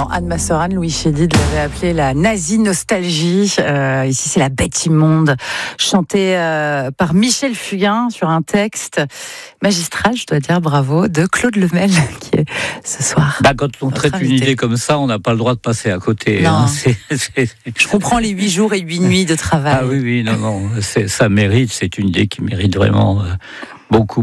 Dans Anne Massoran, Louis Chédid l'avait appelé la nazie nostalgie. Ici, c'est la bête immonde, chantée par Michel Fugain sur un texte magistral, je dois dire, bravo, de Claude Lemel, qui est ce soir. Quand on traite une idée comme ça, on n'a pas le droit de passer à côté. Non. Je comprends les 8 jours et 8 nuits de travail. Ah oui, non, ça mérite, c'est une idée qui mérite vraiment beaucoup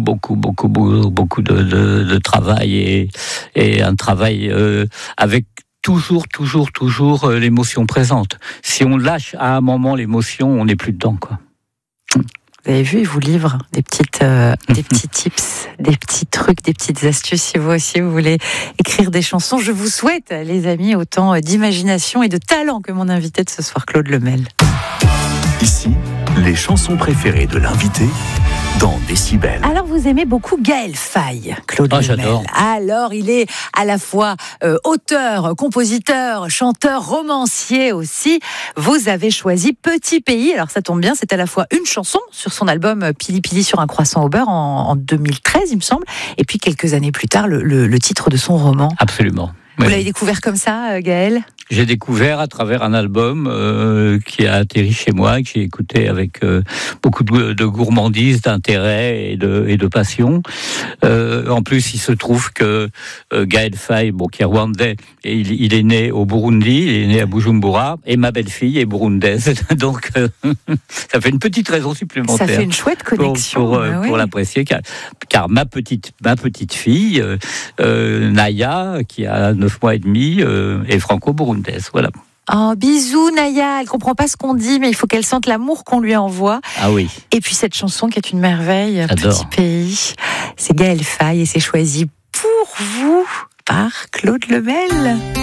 de travail et un travail avec toujours l'émotion présente. Si on lâche à un moment l'émotion, on n'est plus dedans, quoi. Vous avez vu, il vous livre des petits tips, des petits trucs, des petites astuces. Si vous aussi vous voulez écrire des chansons, je vous souhaite, les amis, autant d'imagination et de talent que mon invité de ce soir, Claude Lemel. Ici, les chansons préférées de l'invité dans Décibel. Alors, vous aimez beaucoup Gaël Faye, Claude Lemel. J'adore. Alors, il est à la fois auteur, compositeur, chanteur, romancier aussi. Vous avez choisi Petit Pays. Alors, ça tombe bien, c'est à la fois une chanson sur son album Pili Pili sur un croissant au beurre en 2013, il me semble. Et puis, quelques années plus tard, le titre de son roman. Absolument. Vous Oui. l'avez découvert comme ça, Gaël ? J'ai découvert à travers un album qui a atterri chez moi et que j'ai écouté avec beaucoup de gourmandise, d'intérêt et de passion. En plus, il se trouve que Gaël Faye, qui est rwandais, et il est né au Burundi, il est né à Bujumbura, et ma belle-fille est burundaise. Donc, ça fait une petite raison supplémentaire. Ça fait une chouette connexion. Pour l'apprécier, car ma petite fille, Naya, qui a 9 mois et demi, est franco-burundaise. Voilà. Oh, bisous Naya, elle comprend pas ce qu'on dit, mais il faut qu'elle sente l'amour qu'on lui envoie. Ah oui. Et puis cette chanson qui est une merveille, J'adore. Petit Pays, c'est Gaël Faye et c'est choisi pour vous par Claude Lemel.